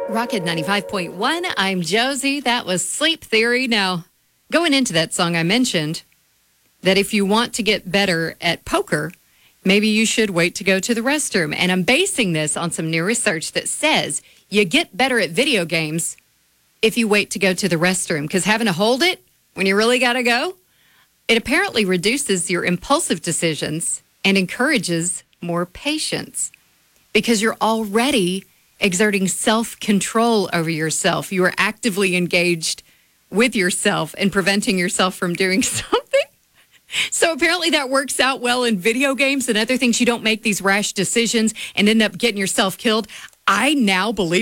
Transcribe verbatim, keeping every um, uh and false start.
Rocket ninety-five point one. I'm Josie. That was Sleep Theory. Now, going into that song, I mentioned that if you want to get better at poker, maybe you should wait to go to the restroom. And I'm basing this on some new research that says you get better at video games if you wait to go to the restroom, because having to hold it when you really got to go, it apparently reduces your impulsive decisions and encourages more patience because you're already exerting self-control over yourself. You are actively engaged with yourself and preventing yourself from doing something. So apparently that works out well in video games and other things. You don't make these rash decisions and end up getting yourself killed. I now believe